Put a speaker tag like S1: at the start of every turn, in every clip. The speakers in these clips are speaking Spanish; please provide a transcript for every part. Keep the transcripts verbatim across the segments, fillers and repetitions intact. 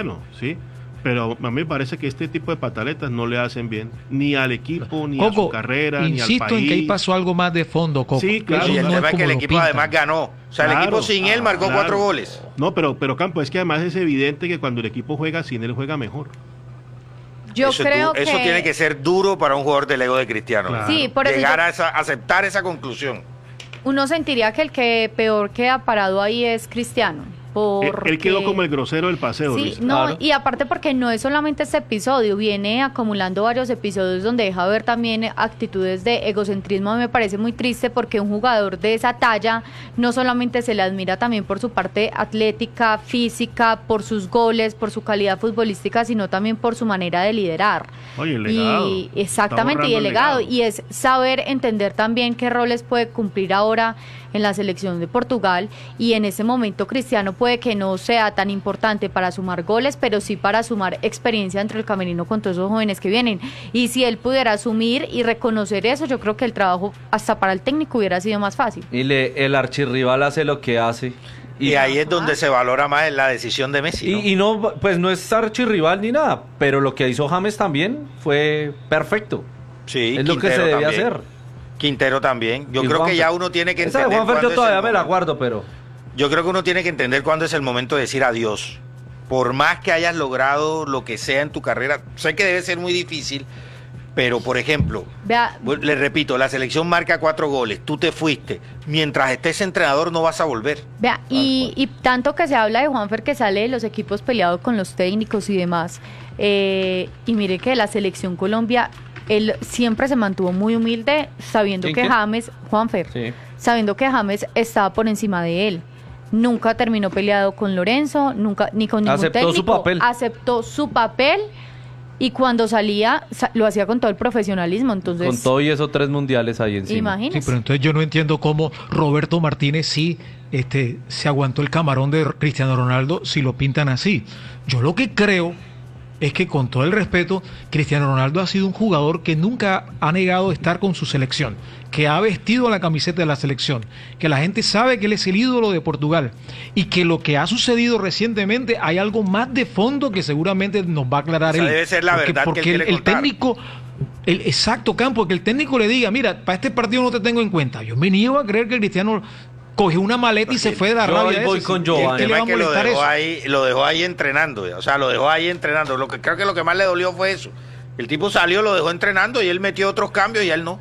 S1: bueno, sí. Pero a mí me parece que este tipo de pataletas no le hacen bien, ni al equipo, ni
S2: Coco,
S1: a su carrera, ni al país.
S2: insisto en que ahí pasó algo más de fondo, Coco.
S1: Sí, claro.
S3: Y el
S2: no
S3: tema
S2: es
S3: es que el
S2: como lo
S3: equipo
S2: pintan.
S3: además ganó. O sea,
S1: Claro,
S3: el equipo sin él marcó
S1: claro.
S3: cuatro goles.
S1: No, pero, pero Campo, es que además es evidente que cuando el equipo juega sin él, juega mejor.
S4: Yo
S3: eso,
S4: creo
S3: du-
S4: que...
S3: eso tiene que ser duro para un jugador del ego de Cristiano.
S1: Claro.
S4: Sí, por eso
S3: Llegar
S4: yo-
S3: a esa, aceptar esa conclusión.
S4: uno sentiría que el que peor queda parado ahí es Cristiano.
S1: Él,
S4: Porque...
S1: él quedó como el grosero del paseo,
S4: Sí,
S1: Luis.
S4: no,
S2: Claro.
S4: y aparte porque no es solamente este episodio, viene acumulando varios episodios donde deja ver también actitudes de egocentrismo. Me parece muy triste porque un jugador de esa talla no solamente se le admira también por su parte atlética, física, por sus goles, por su calidad futbolística, sino también por su manera de liderar.
S1: Oye, el legado.
S4: Y
S1: Está
S4: exactamente, y
S1: borrando
S4: el
S1: el
S4: legado.
S1: legado.
S4: Y es saber entender también qué roles puede cumplir ahora en la selección de Portugal, y en ese momento Cristiano puede que no sea tan importante para sumar goles, pero sí para sumar experiencia entre el camerino con todos esos jóvenes que vienen. Y si él pudiera asumir y reconocer eso, yo creo que el trabajo hasta para el técnico hubiera sido más fácil.
S5: Y le, el archirrival hace lo que hace.
S3: Y, ahí es donde se valora más la decisión de Messi, ¿no?
S5: Y, y no, pues no es archirrival ni nada, pero lo que hizo James también fue perfecto.
S3: Sí,
S5: es lo que se
S3: Quintero
S5: debía
S3: también.
S5: hacer.
S3: Quintero también. Yo
S5: Y
S3: creo que
S5: Juanfer.
S3: ya uno tiene que
S5: Esa de
S3: entender.
S5: Juanfer
S3: cuándo
S5: yo
S3: es
S5: todavía
S3: el
S5: me la
S3: momento.
S5: guardo, pero...
S3: Yo creo que uno tiene que entender cuándo es el momento de decir adiós. Por más que hayas logrado lo que sea en tu carrera, sé que debe ser muy difícil, pero por ejemplo,
S4: Vea,
S3: vu- le repito, la selección marca cuatro goles, tú te fuiste. Mientras estés entrenador no vas a volver.
S4: Vea, y, y tanto que se habla de Juanfer que sale de los equipos peleados con los técnicos y demás, eh, y mire que la selección Colombia, él siempre se mantuvo muy humilde, sabiendo
S5: ¿Quién,
S4: que
S5: quién?
S4: James, Juanfer,
S5: Sí.
S4: sabiendo que James estaba por encima de él. Nunca terminó peleado con Lorenzo, nunca ni con ningún
S5: Aceptó
S4: técnico.
S5: su papel.
S4: Aceptó su papel, y cuando salía sa- lo hacía con todo el profesionalismo. Entonces,
S5: Con todo y esos tres mundiales ahí encima.
S2: Sí,
S4: imagínese.
S2: pero entonces yo no entiendo cómo Roberto Martínez sí este, se aguantó el camarón de Cristiano Ronaldo si lo pintan así. Yo lo que creo es que, con todo el respeto, Cristiano Ronaldo ha sido un jugador que nunca ha negado estar con su selección, que ha vestido la camiseta de la selección, que la gente sabe que él es el ídolo de Portugal, y que lo que ha sucedido recientemente hay algo más de fondo que seguramente nos va a aclarar
S3: Esa
S2: él.
S3: debe ser la
S2: porque,
S3: verdad que él
S2: porque
S3: quiere
S2: el, el
S3: contar.
S2: técnico, el exacto campo, que el técnico le diga, mira, para este partido no te tengo en cuenta. Yo me niego a creer que Cristiano cogió una maleta y se fue de la
S5: yo
S2: rabia.
S5: ahí voy
S2: esa.
S5: con
S2: ¿Qué-
S5: Giovanni.
S2: qué
S3: El
S2: le va
S3: tema
S2: a
S3: es que lo
S2: molestar
S3: dejó,
S2: eso?
S3: ahí, lo dejó ahí entrenando, o sea, lo dejó ahí entrenando. Lo que creo que lo que más le dolió fue eso. El tipo salió, lo dejó entrenando y él metió otros cambios y él no.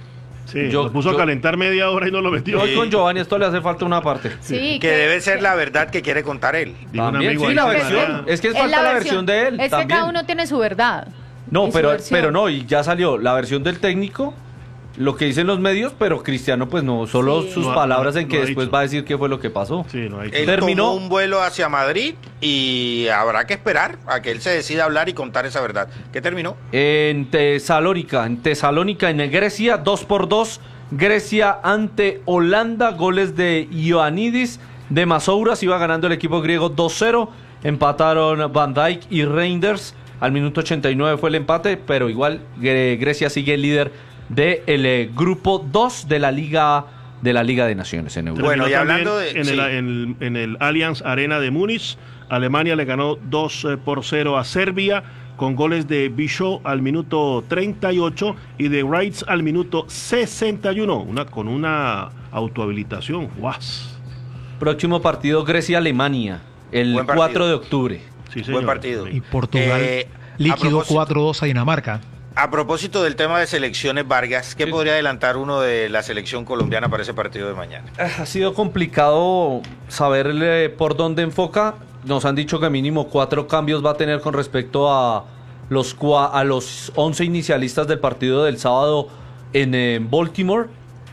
S1: Sí,
S5: Yo-
S1: lo puso
S5: yo-
S1: a calentar media hora y no lo metió.
S5: Yo voy con Giovanni, esto le hace falta una parte.
S4: sí,
S3: Que debe ser la verdad que quiere contar él.
S1: Dijo un
S5: También,
S1: amigo
S5: sí,
S1: ahí,
S5: la
S1: sí,
S5: versión.
S1: ¿verdad?
S5: Es que es falta la versión de él.
S4: Es
S5: también.
S4: que cada uno tiene su verdad.
S5: No,
S4: y su
S5: pero,
S4: versión.
S5: pero no, y ya salió la versión del técnico, lo que dicen los medios, pero Cristiano pues no, solo
S4: Sí.
S5: sus
S1: No ha-
S5: palabras
S1: no-
S5: en que
S1: no ha
S5: después
S1: dicho.
S5: va a decir qué fue lo que pasó.
S1: Sí, no hay
S3: Él
S5: Terminó-
S3: tomó un vuelo hacia Madrid y habrá que esperar a que él se decida hablar y contar esa verdad. ¿Qué terminó?
S5: En Tesalónica, en Tesalónica, en Grecia, dos por dos, Grecia ante Holanda, goles de Ioannidis, de Masouras, iba ganando el equipo griego dos cero, empataron Van Dijk y Reinders, al minuto ochenta y nueve fue el empate, pero igual Gre- Grecia sigue líder del eh, grupo dos de la Liga de la Liga de Naciones en Europa.
S3: Bueno,
S1: Terminó
S3: y hablando
S1: también
S3: de-
S1: En,
S3: sí.
S1: el, en, el, en el Allianz Arena de Múnich, Alemania le ganó dos eh, por cero a Serbia, con goles de Bichot al minuto treinta y ocho y de Wrights al minuto sesenta y uno, una, con una autohabilitación. ¡Guas!
S5: Próximo partido Grecia-Alemania, el
S3: Buen partido.
S5: cuatro de octubre.
S1: Sí, señor.
S3: Buen partido.
S2: Y Portugal
S3: Eh, a
S2: liquidó
S3: propósito-
S2: cuatro dos a Dinamarca.
S3: A propósito del tema de selecciones, Vargas, ¿qué
S5: Sí.
S3: podría adelantar uno de la selección colombiana para ese partido de mañana?
S5: Ha sido complicado saberle por dónde enfoca. Nos han dicho que mínimo cuatro cambios va a tener con respecto a los, cua- a los once inicialistas del partido del sábado en eh, Baltimore.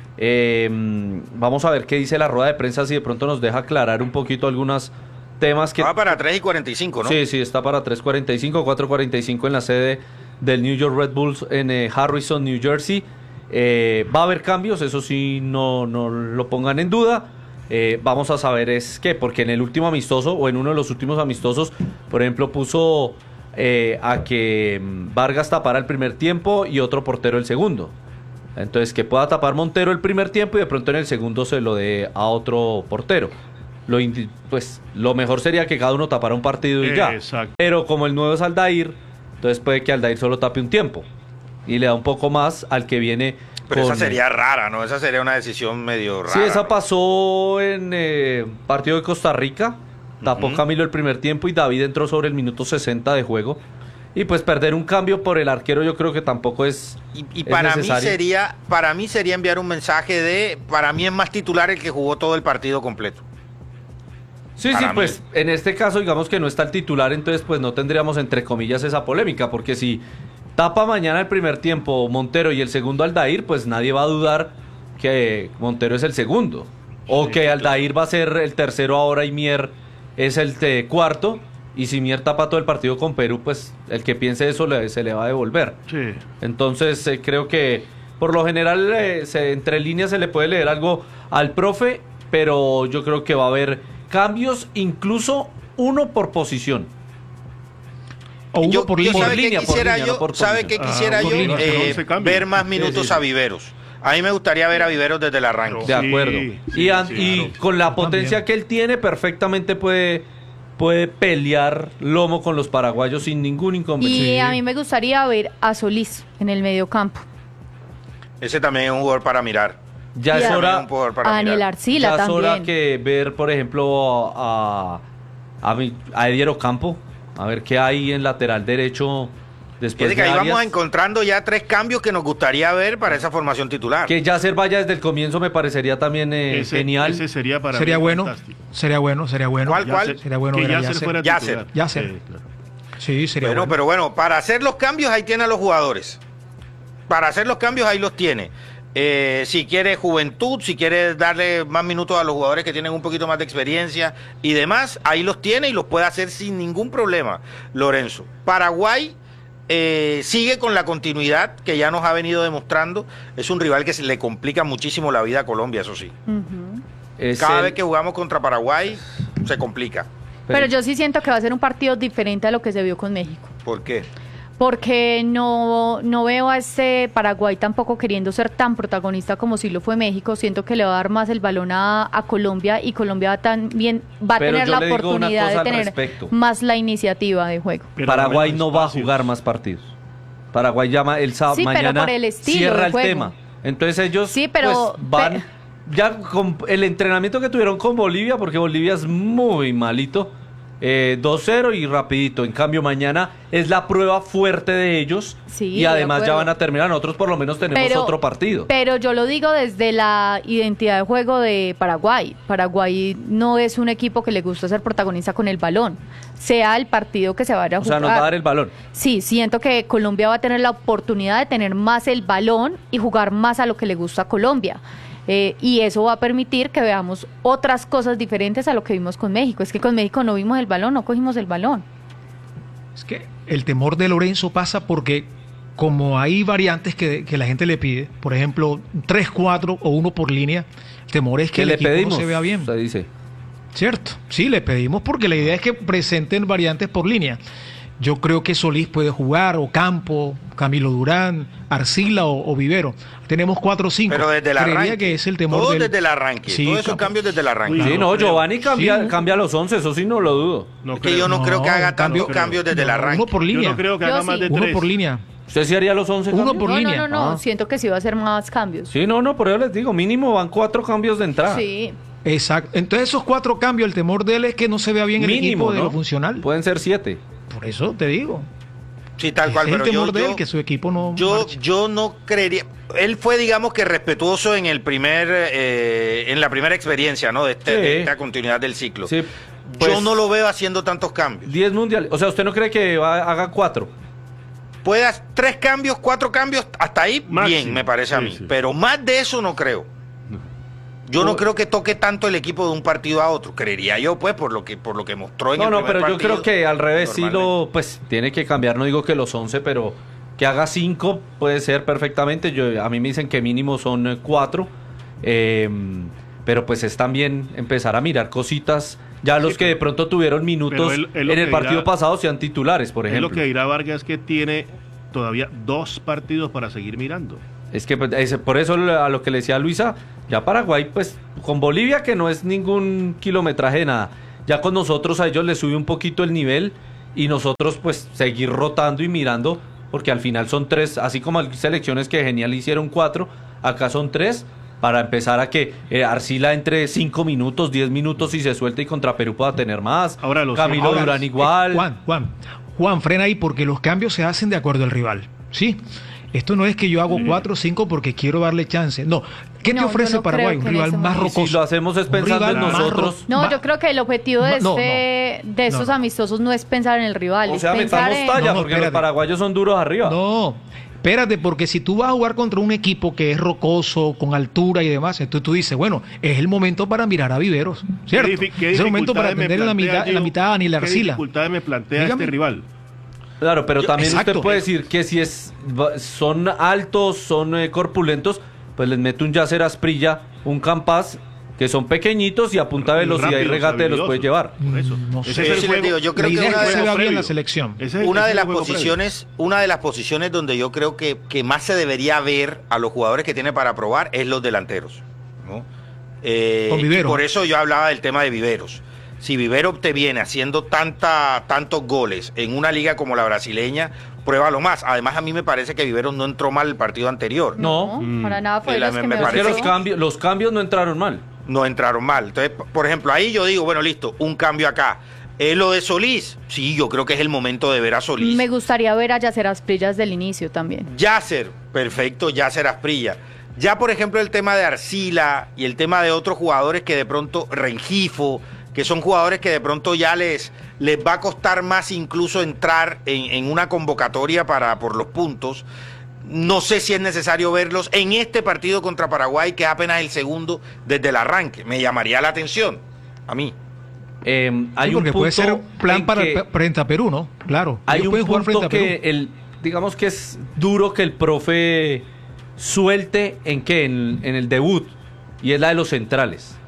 S5: Eh, vamos a ver qué dice la rueda de prensa, si de pronto nos deja aclarar un poquito algunos temas que...
S3: Va para tres y cuarenta y cinco, ¿no?
S5: Sí, sí, está para tres cuarenta y cinco, cuatro cuarenta y cinco en la sede del New York Red Bulls en eh, Harrison, New Jersey. Eh, va a haber cambios, eso sí, no, no lo pongan en duda. Eh, vamos a saber es qué, porque en el último amistoso o en uno de los últimos amistosos, por ejemplo, puso eh, a que mm, Vargas tapara el primer tiempo y otro portero el segundo. Entonces, que pueda tapar Montero el primer tiempo y de pronto en el segundo se lo dé a otro portero. lo, indi- pues, lo mejor sería que cada uno tapara un partido y ya.
S1: Exacto.
S5: Pero como el nuevo es Aldair, entonces puede que Aldair solo tape un tiempo y le da un poco más al que viene.
S3: Pero
S5: con-
S3: esa sería rara, ¿no? Esa sería una decisión medio rara.
S5: Sí, esa
S3: ¿no?
S5: pasó en eh, partido de Costa Rica. Tapó
S3: Ujú.
S5: Camilo el primer tiempo y David entró sobre el minuto sesenta de juego. Y pues perder un cambio por el arquero yo creo que tampoco es
S3: Y, y
S5: es
S3: para mí
S5: necesario.
S3: sería, para mí sería enviar un mensaje de, para mí es más titular el que jugó todo el partido completo.
S5: Sí,
S3: para
S5: sí,
S3: mí.
S5: pues en este caso digamos que no está el titular, entonces pues no tendríamos entre comillas esa polémica, porque si tapa mañana el primer tiempo Montero y el segundo Aldair, pues nadie va a dudar que Montero es el segundo. O
S1: Sí,
S5: que
S1: claro.
S5: Aldair va a ser el tercero ahora y Mier es el te- cuarto. Y si Mier tapa todo el partido con Perú, pues el que piense eso le- se le va a devolver.
S1: Sí.
S5: Entonces eh, creo que por lo general eh, se- entre líneas se le puede leer algo al profe, pero yo creo que va a haber cambios, incluso uno por posición.
S2: O uno
S3: yo,
S2: por
S3: yo
S2: línea.
S3: sabe
S5: Por
S3: qué
S5: línea, por
S3: quisiera
S5: línea,
S3: yo,
S5: no por
S3: sabe
S5: posición.
S3: qué
S1: Ah,
S3: quisiera
S1: por
S3: yo
S1: línea,
S3: Eh,
S1: pero once cambios.
S3: ver más
S1: Sí,
S3: minutos
S1: sí, sí.
S3: a Viveros. A mí me gustaría ver a Viveros desde el arranque.
S1: Claro.
S5: De
S1: Sí,
S5: acuerdo.
S1: sí,
S5: y, an-
S1: sí,
S5: y
S1: claro.
S5: con la
S2: Yo
S5: potencia
S2: también.
S5: que él tiene, perfectamente puede, puede pelear lomo con los paraguayos sin ningún inconveniente.
S4: Y a mí me gustaría ver a Solís en el medio campo.
S3: Ese también es un jugador para mirar.
S5: Ya
S4: Y
S5: es
S4: a-
S5: hora,
S3: un jugador para
S4: A Daniel
S3: mirar.
S4: Arcila
S5: ya es hora
S4: también.
S5: que ver, por ejemplo, a, a, mi- a Edier Ocampo, a ver qué hay en lateral derecho después
S3: Fíjate que
S5: de
S3: ahí vamos
S5: Arias.
S3: encontrando ya tres cambios que nos gustaría ver para esa formación titular.
S5: Que Yacer vaya desde el comienzo me parecería también eh,
S1: Ese,
S5: genial.
S1: ese sería para
S2: Sería
S1: mí
S2: bueno,
S1: fantástico.
S2: sería bueno, sería bueno.
S3: ¿Cuál, cuál?
S1: Yasser-
S2: Sería bueno
S1: que
S2: ver a
S1: Yasser
S2: Yasser.
S1: fuera
S3: Yasser.
S1: titular.
S2: Yasser.
S1: Sí, claro.
S2: Sí, sería
S3: Bueno,
S2: bueno.
S3: pero bueno, para hacer los cambios ahí tiene a los jugadores. Para hacer los cambios ahí los tiene. Eh, si quiere juventud, si quiere darle más minutos a los jugadores que tienen un poquito más de experiencia y demás, ahí los tiene y los puede hacer sin ningún problema, Lorenzo. Paraguay eh, sigue con la continuidad que ya nos ha venido demostrando. Es un rival que se le complica muchísimo la vida a Colombia, eso sí.
S4: Ujú.
S5: Es
S3: Cada
S5: el-
S3: vez que jugamos contra Paraguay se complica.
S4: Pero yo sí siento que va a ser un partido diferente a lo que se vio con México.
S3: ¿Por qué?
S4: Porque no, no veo a este Paraguay tampoco queriendo ser tan protagonista como sí lo fue México. Siento que le va a dar más el balón a, a Colombia y Colombia va, también, va a
S5: Pero
S4: tener
S5: yo
S4: la
S5: le digo una
S4: oportunidad
S5: cosa
S4: de
S5: al
S4: tener
S5: respecto.
S4: más la iniciativa de juego.
S1: Pero
S5: Paraguay
S1: menos
S5: no va a
S1: espacios.
S5: jugar más partidos. Paraguay llama el sábado
S4: Sí, pero
S5: mañana
S4: por el estilo
S5: cierra
S4: de
S5: el
S4: juego.
S5: tema. Entonces ellos
S4: Sí, pero-
S5: pues, van
S4: pe-
S5: ya con el entrenamiento que tuvieron con Bolivia, porque Bolivia es muy malito, eh, dos cero y rapidito. En cambio mañana es la prueba fuerte de ellos
S4: Sí,
S5: y
S4: de
S5: además ya
S4: acuerdo.
S5: van a terminar. Nosotros por lo menos tenemos
S4: Pero-
S5: otro partido.
S4: Pero yo lo digo desde la identidad de juego de Paraguay. Paraguay no es un equipo que le gusta ser protagonista con el balón, sea el partido que se vaya a
S5: O
S4: jugar.
S5: sea, nos va a dar el balón.
S4: Sí, siento que Colombia va a tener la oportunidad de tener más el balón y jugar más a lo que le gusta a Colombia. Eh, y eso va a permitir que veamos otras cosas diferentes a lo que vimos con México. Es que con México no vimos el balón, no cogimos el balón.
S2: Es que el temor de Lorenzo pasa porque como hay variantes que, que la gente le pide, por ejemplo, tres cuatro o uno por línea, el temor es que
S5: ¿Qué
S2: el
S5: le
S2: equipo
S5: pedimos?
S2: no se vea bien.
S5: Se dice.
S2: ¿Cierto? Sí, le pedimos porque la idea es que presenten variantes por línea. Yo creo que Solís puede jugar, o Campo, Camilo Durán, Arcila o, o Vivero. Tenemos cuatro o cinco.
S3: Pero desde el
S2: Creería
S3: arranque.
S2: que es el temor
S3: Todos
S2: del-
S3: desde el arranque.
S2: Sí,
S3: Todos esos
S2: Campo.
S3: cambios desde el arranque.
S1: Uy,
S5: Sí,
S1: no
S5: no,
S1: creo.
S5: Giovanni cambia,
S2: Sí.
S5: cambia los once, eso sí no lo dudo.
S1: No
S3: Es que
S1: creo.
S3: yo no,
S2: No,
S3: creo que haga
S2: en cambio-
S3: tantos cambios desde el
S2: No,
S3: arranque.
S2: uno por línea.
S1: Yo no creo que
S4: Yo
S1: haga
S4: sí.
S1: más de
S2: Uno
S1: tres.
S2: por línea.
S5: ¿Usted sí haría los once
S2: Uno
S5: cambios?
S2: por
S4: no,
S2: línea.
S4: no, no, no.
S5: Ah.
S4: Siento que sí va a ser más cambios.
S5: Sí, no, no, por eso les digo, mínimo van cuatro cambios de entrada.
S4: Sí.
S2: Exacto. Entonces esos cuatro cambios, el temor de él es que no se vea bien el
S5: Mínimo,
S2: equipo de
S5: ¿no?
S2: lo funcional.
S5: Pueden ser siete.
S2: Por eso te digo.
S3: Sí, tal
S2: Ese
S3: cual,
S2: es el
S3: pero yo,
S2: temor de él,
S3: yo-
S2: que su equipo no
S3: yo,
S2: marche.
S3: yo no creería. Él fue, digamos que respetuoso en el primer, eh, en la primera experiencia, ¿no? De, este-
S5: Sí.
S3: de esta continuidad del ciclo.
S5: Sí,
S3: yo
S5: pues-
S3: no lo veo haciendo tantos cambios.
S5: diez mundiales. O sea, ¿usted no cree que va, haga cuatro?
S3: Puedas tres cambios, cuatro cambios, hasta ahí
S1: Máximo.
S3: bien, me parece a
S1: Sí,
S3: mí.
S1: sí.
S3: Pero más de eso no creo. Yo no creo que toque tanto el equipo de un partido a otro. Creería yo, pues, por lo que, por lo que mostró en
S5: No,
S3: el
S5: no,
S3: primer
S5: pero yo
S3: partido,
S5: creo que al revés sí
S3: normalmente.
S5: lo, pues tiene que cambiar, no digo que los once, pero que haga cinco puede ser perfectamente. Yo, a mí me dicen que mínimo son eh, cuatro, eh, pero pues es también empezar a mirar cositas. Ya los
S1: Sí,
S5: que
S1: pero-
S5: de pronto tuvieron minutos
S1: pero él- él lo
S5: en el
S1: que
S5: partido
S1: dirá-
S5: pasado sean titulares, por
S1: Es
S5: ejemplo.
S1: lo que dirá Vargas, que tiene todavía dos partidos para seguir mirando.
S5: Es que pues, ese- por eso a lo que le decía Luisa, ya Paraguay, pues con Bolivia, que no es ningún kilometraje de nada, ya con nosotros a ellos les sube un poquito el nivel y nosotros pues seguir rotando y mirando, porque al final son tres, así como hay selecciones que genial hicieron cuatro, acá son tres, para empezar a que eh, Arcila entre cinco minutos, diez minutos y se suelte y contra Perú pueda tener más.
S1: Ahora los-
S5: Camilo
S1: ahora,
S5: Durán
S2: Eh,
S5: igual.
S2: Juan, Juan, Juan, frena ahí porque los cambios se hacen de acuerdo al rival, ¿sí? Esto no es que yo hago cuatro o cinco porque quiero darle chance. No, ¿qué
S4: No,
S2: te
S4: yo
S2: ofrece
S4: no
S2: Paraguay?
S4: creo
S2: Un
S4: que en
S2: rival
S4: ese
S2: más
S4: momento-
S5: Y si lo
S2: rocoso.
S5: hacemos es
S2: Un
S5: pensando
S2: rival
S5: en
S2: más
S5: nosotros.
S2: ro-
S4: No,
S2: ma-
S4: yo creo que el objetivo de,
S2: Ma- no,
S4: este, de estos
S2: no.
S4: amistosos no es pensar en el rival,
S5: O
S4: es
S5: sea,
S4: pensar
S5: metamos
S4: en...
S5: talla,
S2: No, no,
S5: porque los
S2: espérate.
S5: paraguayos son duros arriba.
S2: No, espérate, porque si tú vas a jugar contra un equipo que es rocoso, con altura y demás, entonces tú dices, bueno, es el momento para mirar a Viveros, ¿cierto?
S1: ¿Qué difi- qué
S2: Es el momento para
S1: dificultades me
S2: atender en la
S1: plantea,
S2: mitad, en la
S1: Gio?
S2: mitad a Daniel
S1: ¿Qué
S2: Arcila.
S1: dificultades me plantea
S2: Dígame.
S1: este rival?
S5: Claro, pero
S2: Yo-
S5: también
S2: exacto.
S5: usted puede decir que si es va- son altos, son eh, corpulentos, pues les mete un Yacer Asprilla, un Campas, que son pequeñitos y a punta de velocidad y
S1: Rápidos,
S5: regate los puede
S1: habilidosos.
S5: llevar.
S1: Por eso.
S2: No
S1: Ese
S2: sé.
S1: es
S3: Yo
S1: el
S3: sí les
S1: juego-
S3: digo, yo creo
S2: La
S3: que
S2: idea
S3: una
S2: es
S3: de
S2: que se
S3: las
S2: vea bien
S1: previo.
S2: la selección.
S1: Ese es-
S3: Una
S1: ese
S3: de
S1: es
S3: las
S1: el juego previo.
S3: posiciones, una de las posiciones donde yo creo que, que más se debería ver a los jugadores que tiene para probar es los delanteros, ¿no? Eh,
S2: Con Vivero.
S3: y por eso yo hablaba del tema de Viveros. Si Vivero te viene haciendo tanta, tantos goles en una liga como la brasileña, pruébalo más. Además, a mí me parece que Viveros no entró mal el partido anterior.
S5: No.
S1: Mm.
S4: para nada fue de
S3: La-
S4: los
S3: me-
S4: que
S3: me
S4: me
S5: Es que
S3: parece
S5: los
S4: gustó.
S5: cambios, los cambios no entraron mal.
S3: No entraron mal. Entonces, p- por ejemplo, ahí yo digo, bueno, listo, un cambio acá. ¿Es lo de Solís? Sí, yo creo que es el momento de ver a Solís.
S4: Me gustaría ver a Yacer Asprilla desde el inicio también.
S3: Yasser, perfecto, Yasser Asprilla. Ya, por ejemplo, el tema de Arcila y el tema de otros jugadores que de pronto, Rengifo, que son jugadores que de pronto ya les, les va a costar más incluso entrar en, en una convocatoria para, por los puntos. No sé si es necesario verlos en este partido contra Paraguay, que es apenas el segundo desde el arranque. Me llamaría la atención, a mí.
S5: Eh, hay
S2: Sí,
S5: un
S2: porque
S5: punto
S2: puede ser plan
S5: en
S2: para
S5: que-
S2: el pe- frente a Perú, ¿no? Claro.
S5: Hay
S2: Ellos
S5: un
S2: pueden jugar
S5: punto
S2: frente a
S5: que
S2: Perú.
S5: el, digamos que es duro que el profe suelte en qué, en, en el debut, y es la de los centrales.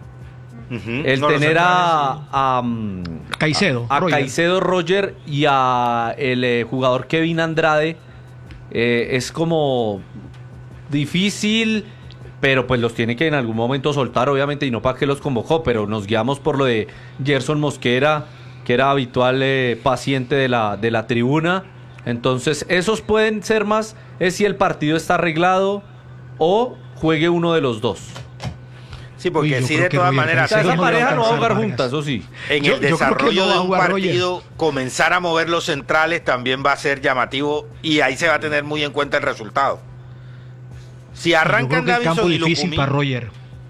S3: Ujú.
S5: El
S3: No, los
S5: tener a,
S3: centrales,
S5: a, mm,
S2: Caicedo,
S5: a, a
S2: Roger.
S5: Caicedo, Roger y a el eh, jugador Kevin Andrade eh, es como difícil, pero pues los tiene que en algún momento soltar, obviamente, y no para que los convocó, pero nos guiamos por lo de Gerson Mosquera, que era habitual eh, paciente de la, de la tribuna. Entonces, esos pueden ser más, es si el partido está arreglado o juegue uno de los dos.
S3: Sí, porque
S2: Uy, yo
S3: sí,
S2: creo
S3: de
S2: que
S3: todas
S2: Roger
S3: maneras,
S5: O sea,
S2: Caicedo
S5: esa
S2: no le va a
S5: pareja no va a
S2: alcanzar,
S5: jugar
S2: Vargas.
S5: juntas, eso sí.
S3: en
S2: Yo-
S3: el
S2: yo creo que
S3: desarrollo
S2: no va
S3: de
S2: a
S3: un
S2: jugar Roger.
S3: partido, comenzar a mover los centrales también va a ser llamativo y ahí se va a tener muy en cuenta el resultado. Si
S2: Yo
S3: arrancan
S2: creo que el campo
S3: Davinson y
S2: difícil
S3: Lucumí,
S2: para Roger.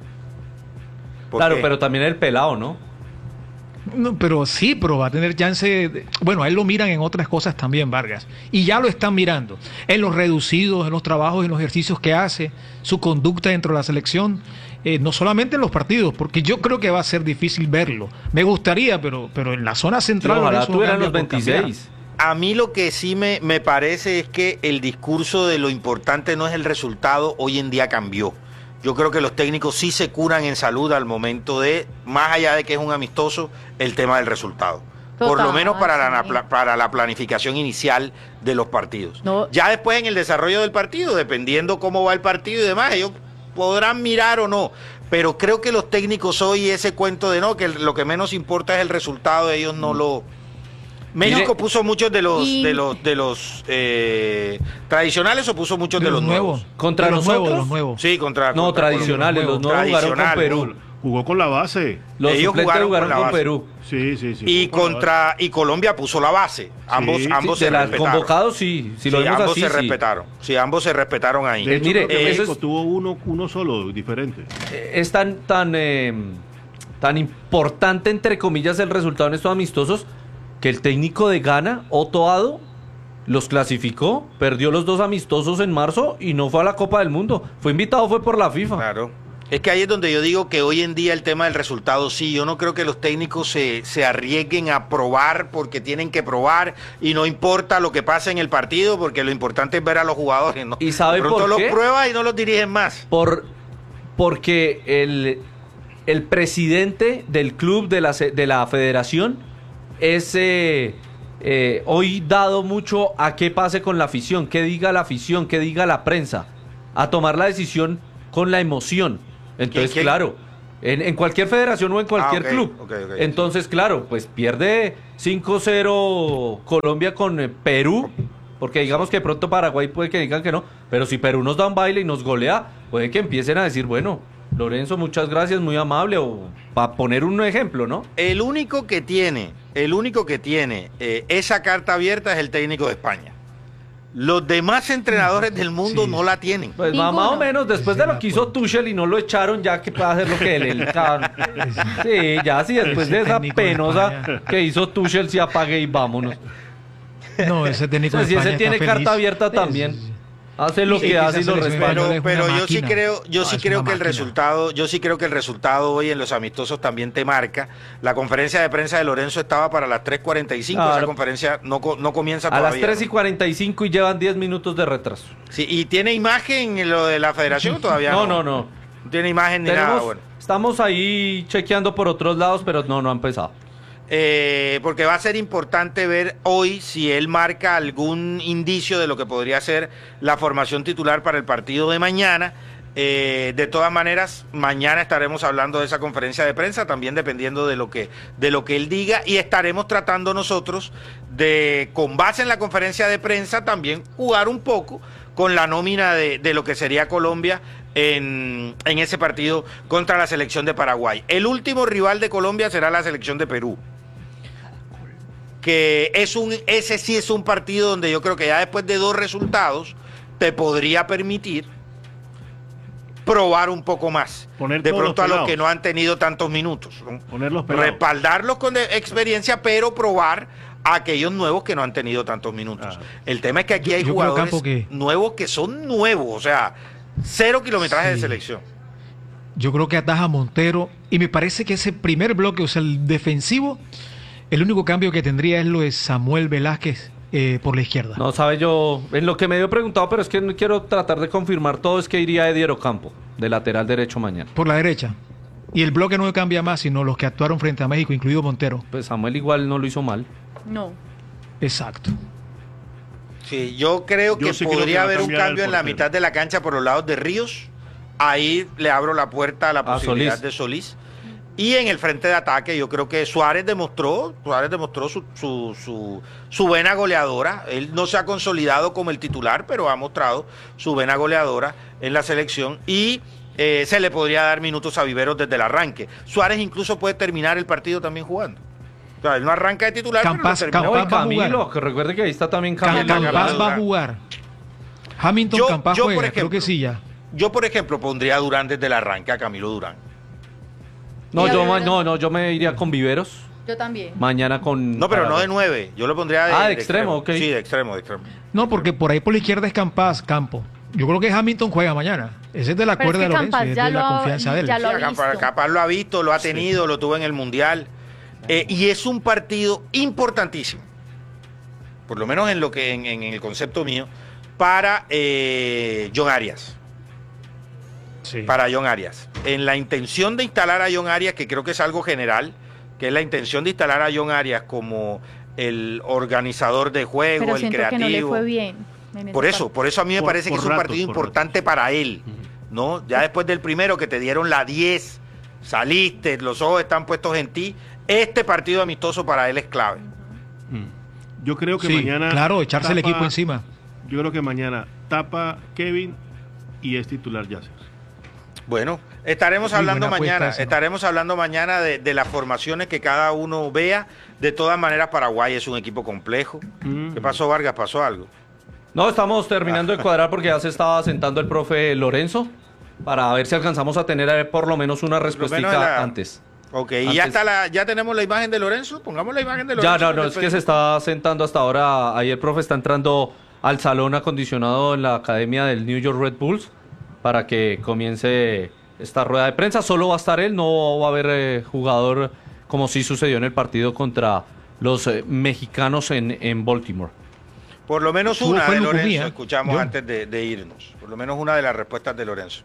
S3: ¿por
S5: Claro,
S3: qué?
S5: pero también el pelado, ¿no?
S2: No, pero sí, pero va a tener chance. de- bueno, a él lo miran en otras cosas también, Vargas. Y ya lo están mirando. En los reducidos, en los trabajos, en los ejercicios que hace, su conducta dentro de la selección. eh, no solamente en los partidos, porque yo creo que va a ser difícil verlo. Me gustaría, pero, pero en la zona central.
S5: Ojalá
S2: Lorenzo no
S5: tuvieran
S2: cambia
S5: los
S2: por cambiar.
S5: veintiséis.
S3: A mí lo que sí me, me parece es que el discurso de lo importante no es el resultado, hoy en día cambió. Yo creo que los técnicos sí se curan en salud al momento de, más allá de que es un amistoso, el tema del resultado. Por lo
S4: Total,
S3: menos para la,
S4: sí.
S3: pla- para la planificación inicial de los partidos.
S4: No.
S3: Ya después en el desarrollo del partido, dependiendo cómo va el partido y demás, ellos podrán mirar o no. Pero creo que los técnicos hoy, ese cuento de no, que lo que menos importa es el resultado, ellos no lo... México
S5: Mire,
S3: puso muchos de los
S4: y-
S3: de los de los eh, tradicionales o puso muchos de, los nuevos.
S5: ¿Contra
S2: de los nuevos, de
S5: nosotros?
S2: los nuevos.
S3: Sí, contra
S5: No,
S3: contra
S5: tradicionales, los
S3: Colombia.
S5: nuevos jugaron con
S3: Tradicionales.
S5: Perú.
S1: Jugó con la base.
S5: Los
S3: Ellos
S5: suplentes
S3: jugaron
S5: jugaron
S3: con
S5: con,
S3: la base.
S5: Perú.
S1: Sí, sí, sí.
S3: Y
S1: jugó con la
S3: contra y Colombia puso la base. Ambos
S1: Sí,
S3: ambos
S5: Sí,
S3: se
S5: de las
S3: respetaron.
S5: convocados, sí. Si lo
S3: Sí,
S5: vemos
S3: ambos
S5: así,
S3: se
S5: sí.
S3: respetaron. Sí, ambos se respetaron ahí.
S1: De hecho,
S5: mire,
S1: creo que
S3: eh,
S1: México
S5: eso es-
S1: tuvo uno, uno solo, diferente.
S5: Eh, Es tan, tan, eh, tan importante, entre comillas, el resultado en estos amistosos que el técnico de Ghana, Otto Addo, los clasificó, perdió los dos amistosos en marzo y no fue a la Copa del Mundo. Fue invitado, fue por la FIFA.
S3: Claro. Es que ahí es donde yo digo que hoy en día el tema del resultado, sí, yo no creo que los técnicos se, se arriesguen a probar porque tienen que probar y no importa lo que pase en el partido porque lo importante es ver a los jugadores, ¿no?
S5: ¿Y sabe
S3: De pronto
S5: por
S3: los
S5: qué?
S3: pruebas y no los dirigen más.
S5: Por, porque el, el presidente del club de la, se- de la federación es eh, eh, hoy dado mucho a qué pase con la afición, qué diga la afición, qué diga la prensa. a tomar la decisión con la emoción. Entonces,
S3: ¿Quién- quién?
S5: claro, en, en cualquier federación o en cualquier
S3: Ah, ok,
S5: club.
S3: ok, ok.
S5: Entonces, claro, pues pierde cinco cero Colombia con eh, Perú, porque digamos que de pronto Paraguay puede que digan que no, pero si Perú nos da un baile y nos golea, puede que empiecen a decir, bueno, Lorenzo, muchas gracias, muy amable, o para poner un ejemplo, ¿no?
S3: El único que tiene, el único que tiene eh, esa carta abierta es el técnico de España. Los demás entrenadores del mundo
S2: Sí.
S3: no la tienen.
S5: Pues más,
S4: Ninguno.
S5: más o menos, después de lo que hizo Tuchel y no lo echaron, ya que puede hacer lo que él. él- ya- sí, ya sí, después
S2: Ese
S5: de esa
S2: técnico de
S5: penosa
S2: España.
S5: que hizo Tuchel, se apague y vámonos.
S2: No, ese técnico
S5: O sea,
S2: de
S5: si ese
S2: España
S5: tiene
S2: está
S5: carta
S2: feliz.
S5: abierta
S2: Es-
S5: también. Hace lo
S2: Sí,
S5: que
S2: que
S5: hace y
S2: esa
S5: lo
S2: selección
S5: respeta.
S2: española
S3: Pero,
S2: es una
S3: pero yo sí
S2: máquina.
S3: creo, yo
S2: No,
S3: sí
S2: es
S3: creo
S2: una
S3: que el
S2: máquina.
S3: resultado, yo sí creo que el resultado hoy en los amistosos también te marca. La conferencia de prensa de Lorenzo estaba para las tres cuarenta y cinco,
S5: Ah,
S3: esa
S5: no.
S3: conferencia no, co- no comienza
S5: A las
S3: todavía.
S5: tres y
S3: ¿no?
S5: cuarenta y cinco y llevan diez minutos de retraso.
S3: Sí, y tiene imagen en lo de la federación o todavía
S5: No,
S3: no.
S5: no, no.
S3: No tiene imagen ni nada,
S5: Tenemos,
S3: bueno.
S5: estamos ahí chequeando por otros lados, pero no, no ha empezado.
S3: Eh, porque va a ser importante ver hoy si él marca algún indicio de lo que podría ser la formación titular para el partido de mañana. Eh, de todas maneras, mañana estaremos hablando de esa conferencia de prensa, también dependiendo de lo que, de lo que él diga, y estaremos tratando nosotros de, con base en la conferencia de prensa, también jugar un poco con la nómina de, de lo que sería Colombia en, en ese partido contra la selección de Paraguay. El último rival de Colombia será la selección de Perú, que es un, ese sí es un partido donde yo creo que ya después de dos resultados te podría permitir probar un poco más.
S1: Poner
S3: de
S1: todos
S3: pronto a
S1: los
S3: los
S1: pelados.
S3: que no han tenido tantos minutos, ¿no?
S1: Ponerlos pelados.
S3: Respaldarlos con de- experiencia, pero probar a aquellos nuevos que no han tenido tantos minutos.
S1: Ah.
S3: El tema es que aquí
S2: Yo-
S3: hay
S2: yo creo,
S3: jugadores
S2: Campo, que-
S3: nuevos que son nuevos, o sea, cero kilometraje de
S2: Sí.
S3: selección.
S2: Yo creo que ataja a Montero y me parece que ese primer bloque, o sea, el defensivo, el único cambio que tendría es lo de Samuel Velázquez eh, por la izquierda.
S5: No sabe yo, en lo que me dio preguntado, pero es que no quiero tratar de confirmar todo, es que iría Eddie Ocampo, de lateral derecho mañana.
S2: Por la derecha. Y el bloque no cambia más, sino los que actuaron frente a México, incluido Montero.
S5: Pues Samuel igual no lo hizo mal.
S4: No.
S2: Exacto.
S3: Sí, yo creo
S1: Yo
S3: que
S1: sí creo que
S3: podría
S1: va a
S3: haber un
S1: cambiar
S3: cambio
S1: el
S3: en la
S1: portero.
S3: mitad de la cancha por los lados de Ríos. Ahí le abro la puerta a la
S5: A
S3: posibilidad
S5: Solís.
S3: de Solís. Y en el frente de ataque yo creo que Suárez demostró, Suárez demostró su, su, su, su vena goleadora. Él no se ha consolidado como el titular, pero ha mostrado su vena goleadora en la selección. Y eh, se le podría dar minutos a Viveros desde el arranque. Suárez incluso puede terminar el partido también jugando. O sea, él no arranca de titular,
S2: Campas-
S3: pero lo termina.
S5: No, y
S2: Campas va a
S5: Camilo,
S2: jugar.
S5: que recuerde que ahí está también
S2: Cam-
S5: Camilo.
S3: Campas
S2: Campas
S3: Durán.
S2: va a jugar. Hamilton
S3: Yo-
S2: Campas
S3: yo, por
S2: juega, creo
S3: ejemplo,
S2: que sí ya.
S3: Yo, por ejemplo, pondría a Durán desde el arranque, a Camilo Durán.
S5: No,
S4: Mira,
S5: yo,
S4: de
S5: ma-
S4: verdad.
S5: no, no, yo me iría con Viveros.
S4: Yo también.
S5: Mañana con.
S3: No, pero no
S5: Paraguay.
S3: de nueve. Yo lo pondría de,
S5: Ah, de extremo, ok.
S3: Sí, de extremo, de extremo.
S2: No, porque por ahí por la izquierda es Campas, Campo. Yo creo que Hamilton juega mañana. Ese es de la
S4: Pero es
S2: cuerda
S4: que
S2: de Lorenzo,
S4: Campas
S2: y es
S4: ya
S2: de la
S4: lo ha-
S2: confianza de él.
S4: ya lo ha
S3: Sí, capaz,
S4: visto.
S3: capaz lo ha visto, lo ha tenido, lo tuvo en el Mundial. Eh, y es un partido importantísimo, por lo menos en lo que en, en el concepto mío, para eh, John Arias.
S2: Sí.
S3: Para John Arias. En la intención de instalar a John Arias, que creo que es algo general, que es la intención de instalar a John Arias como el organizador de juego,
S4: Pero
S3: el
S4: siento
S3: creativo.
S4: que no le fue bien. en ese
S3: Por eso,
S4: partido.
S3: por eso a mí me
S1: Por-
S3: parece que
S1: por
S3: es un
S1: ratos,
S3: partido
S1: por
S3: importante para él, ¿no? Ya después del primero que te dieron la diez, saliste, los ojos están puestos en ti, este partido amistoso para él es clave.
S1: Mm. Yo creo que
S2: Sí,
S1: mañana.
S2: claro, echarse el
S1: tapa-
S2: equipo encima.
S1: Yo creo que mañana tapa Kevin y es titular Yasser.
S3: Bueno, estaremos
S2: Muy
S3: hablando
S2: buena apuesta
S3: mañana,
S2: esa, ¿no?
S3: estaremos hablando mañana de, de las formaciones que cada uno vea. De todas maneras, Paraguay es un equipo complejo.
S1: Mm.
S3: ¿Qué pasó, Vargas? ¿Pasó algo?
S5: No, estamos terminando de cuadrar porque ya se estaba sentando el profe Lorenzo para ver si alcanzamos a tener eh, por lo menos una respuesta
S3: menos la-
S5: antes.
S3: Ok, y ya
S5: Antes-
S3: está la, ya tenemos la imagen de Lorenzo. Pongamos la imagen de
S5: Ya,
S3: Lorenzo.
S5: no, no, es que se está sentando hasta ahora. Ahí el profe está entrando al salón acondicionado en la academia del New York Red Bulls para que comience esta rueda de prensa. Solo va a estar él, no va a haber eh, jugador como sí sucedió en el partido contra los eh, mexicanos en, en Baltimore.
S3: Por lo menos
S2: Estuvo
S3: una
S2: fue
S3: de
S2: Lucumí,
S3: Lorenzo
S2: ¿eh?
S3: escuchamos
S2: Yo.
S3: antes de, de irnos. Por lo menos una de las respuestas de Lorenzo.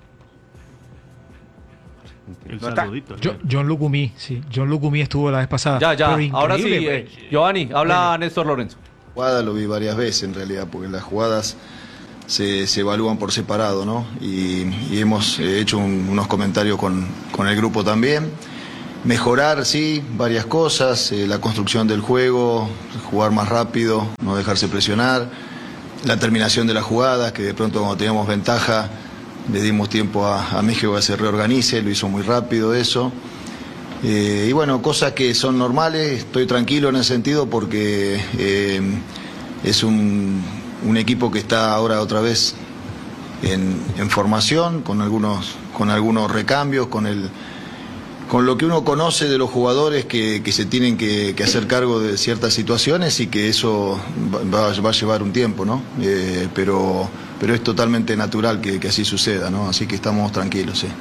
S1: El
S3: No está.
S1: saludito.
S2: Jo- John Lucumí, sí. John Lucumí estuvo la vez pasada.
S5: Ya, ya,
S2: Pero
S5: ahora sí,
S2: increíble,
S5: eh, Giovanni, habla Néstor Lorenzo.
S6: Jugada lo vi varias veces en realidad, porque las jugadas se, se evalúan por separado, ¿no? Y, y hemos hecho un, unos comentarios con, con el grupo también. Mejorar, sí, varias cosas, eh, la construcción del juego, jugar más rápido, no dejarse presionar, la terminación de las jugadas, que de pronto cuando teníamos ventaja le dimos tiempo a, a México que se reorganice, lo hizo muy rápido eso. Eh, y bueno, cosas que son normales, estoy tranquilo en ese sentido porque eh, es un, un equipo que está ahora otra vez en, en formación, con algunos, con algunos recambios, con el... con lo que uno conoce de los jugadores que, que se tienen que, que hacer cargo de ciertas situaciones y que eso va, va a llevar un tiempo, ¿no? Eh, pero, pero es totalmente natural que, que así suceda, ¿no? Así que estamos tranquilos, sí.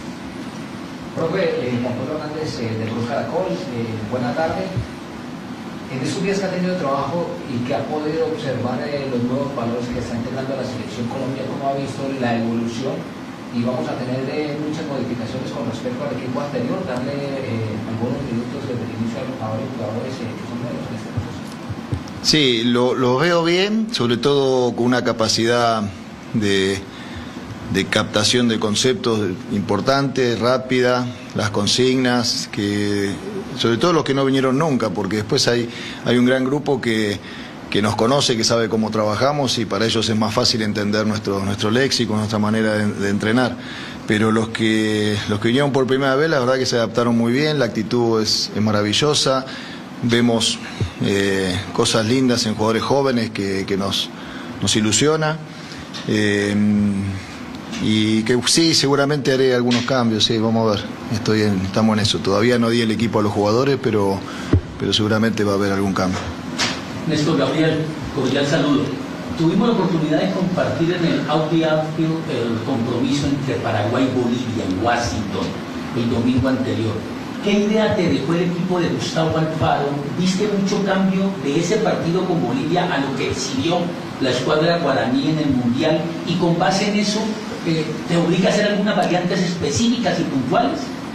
S7: Profe, eh, Juan Pablo Hernández eh, de Cruz Caracol, eh, buena tarde. En estos días que ha tenido trabajo y que ha podido observar eh, los nuevos valores que está integrando la Selección Colombia, ¿cómo ha visto la evolución? Y vamos a tener eh, muchas modificaciones con respecto al equipo anterior, darle eh, algunos minutos de inicio a los jugadores, jugadores eh, que son nuevos en este proceso.
S6: Sí, lo, lo veo bien, sobre todo con una capacidad de, de captación de conceptos importante, rápida, las consignas, que sobre todo los que no vinieron nunca, porque después hay, hay un gran grupo que... que nos conoce, que sabe cómo trabajamos y para ellos es más fácil entender nuestro, nuestro léxico, nuestra manera de, de entrenar. Pero los que, los que vinieron por primera vez, la verdad que se adaptaron muy bien, la actitud es, es maravillosa, vemos eh, cosas lindas en jugadores jóvenes que, que nos, nos ilusiona. Eh, y que sí, seguramente haré algunos cambios, sí, vamos a ver, estoy en, estamos en eso. Todavía no di el equipo a los jugadores, pero, pero seguramente va a haber algún cambio.
S8: Néstor Gabriel, cordial saludo. Tuvimos la oportunidad de compartir en el Audi Anfield el compromiso entre Paraguay y Bolivia en Washington el domingo anterior. ¿Qué idea te dejó el equipo de Gustavo Alfaro? ¿Viste mucho cambio de ese partido con Bolivia a lo que exhibió la escuadra guaraní en el Mundial? Y con base en eso, eh, ¿te obliga a hacer algunas variantes específicas y puntuales?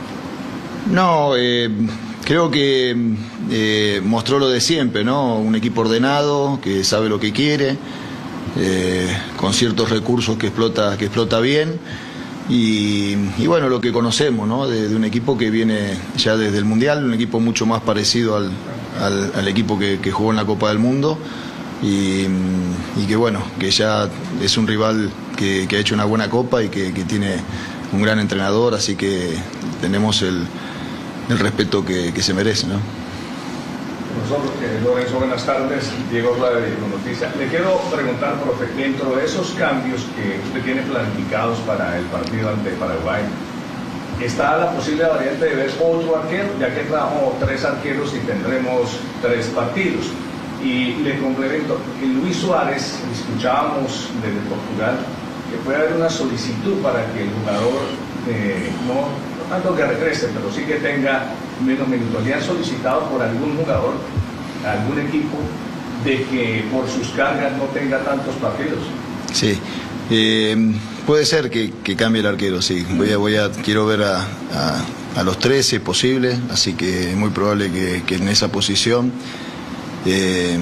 S6: No, eh... creo que eh, mostró lo de siempre, ¿no? Un equipo ordenado, que sabe lo que quiere, eh, con ciertos recursos que explota, que explota bien. Y, y bueno, lo que conocemos, ¿no? De, de un equipo que viene ya desde el Mundial, un equipo mucho más parecido al, al, al equipo que, que jugó en la Copa del Mundo. Y, y que bueno, que ya es un rival que, que ha hecho una buena Copa y que, que tiene un gran entrenador, así que tenemos el... el respeto que, que se merece, ¿no?
S9: Profesor eh, Lorenzo, buenas tardes. Diego Rueda de Diego Noticias. Le quiero preguntar, profe, dentro de esos cambios que usted tiene planificados para el partido ante Paraguay, ¿está la posible variante de ver otro arquero? Ya que trajo tres arqueros y tendremos tres partidos. Y le complemento, en Luis Suárez, escuchábamos desde Portugal, que puede haber una solicitud para que el jugador eh, no... no tanto que regrese, pero sí que tenga menos minutos. ¿Le han solicitado por algún jugador, algún equipo, de que por sus cargas no tenga tantos partidos?
S6: Sí, eh, puede ser que, que cambie el arquero, sí. Voy a, voy a, quiero ver a, a, a los tres, si es posible, así que es muy probable que, que en esa posición eh,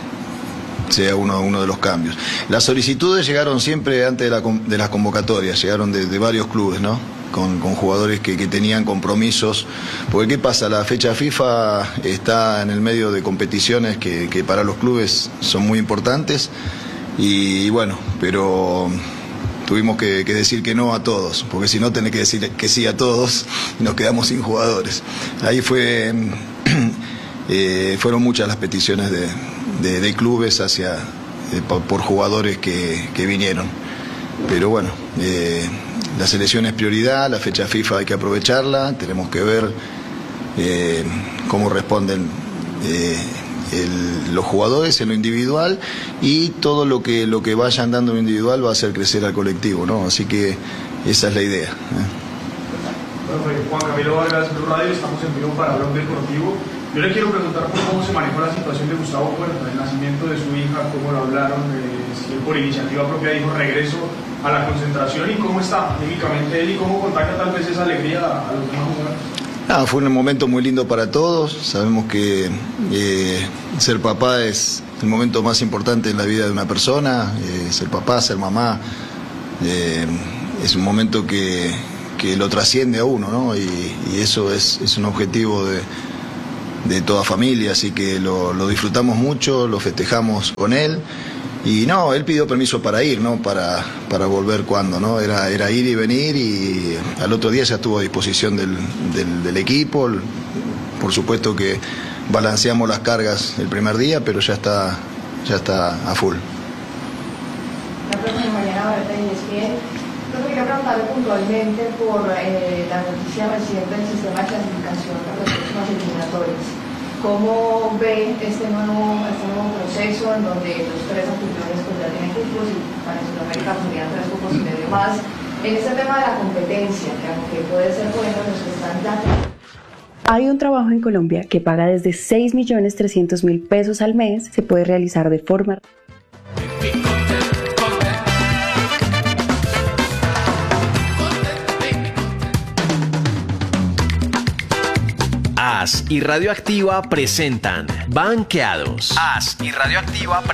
S6: sea uno, uno de los cambios. Las solicitudes llegaron siempre antes de, la, de las convocatorias, llegaron de, de varios clubes, ¿no? Con, con jugadores que, que tenían compromisos, porque ¿qué pasa? La fecha FIFA está en el medio de competiciones que, que para los clubes son muy importantes y, y bueno, pero tuvimos que, que decir que no a todos, porque si no tenés que decir que sí a todos y nos quedamos sin jugadores. Ahí fue eh, fueron muchas las peticiones de, de, de clubes hacia eh, por, por jugadores que, que vinieron, pero bueno, eh, la selección es prioridad, la fecha FIFA hay que aprovecharla, tenemos que ver eh, cómo responden eh, el, los jugadores en lo individual y todo lo que lo que vayan dando en lo individual va a hacer crecer al colectivo, ¿no? Así que esa es la idea. ¿eh?
S10: Bueno, Juan Camilo Vargas, Blue Radio, estamos en vivo para Blog Deportivo. Yo le quiero preguntar por cómo se manejó la situación de Gustavo Puerta, el nacimiento de su hija, cómo lo hablaron, eh, si él por iniciativa propia dijo regreso a la concentración y cómo está anímicamente él y cómo contagia tal vez esa alegría a los demás jugadores.
S6: Ah, fue un momento muy lindo para todos. Sabemos que eh, ser papá es el momento más importante en la vida de una persona, eh, ser papá, ser mamá, eh, es un momento que, que lo trasciende a uno, ¿no? Y, y eso es, es un objetivo de, de toda familia, así que lo, lo disfrutamos mucho, lo festejamos con él. Y no, él pidió permiso para ir, ¿no? Para, para volver cuando, ¿no? Era, era ir y venir, y al otro día ya estuvo a disposición del, del, del equipo. Por supuesto que balanceamos las cargas el primer día, pero ya está, ya está a full.
S11: La próxima mañana, ahorita y es bien. Yo quería preguntarle puntualmente por eh, la noticia reciente del sistema de clasificación para las próximas eliminatorias. ¿Cómo ve este nuevo, este nuevo proceso en donde los tres anfitriones pues, ya tienen cupos y para Sudamérica serían tres cupos y medio más? En este tema de la competencia, que aunque puede ser bueno, los que están ya...
S12: Hay un trabajo en Colombia que paga desde seis millones trescientos mil pesos al mes, se puede realizar de forma...
S13: As y Radioactiva presentan Banqueados. As y Radioactiva presentan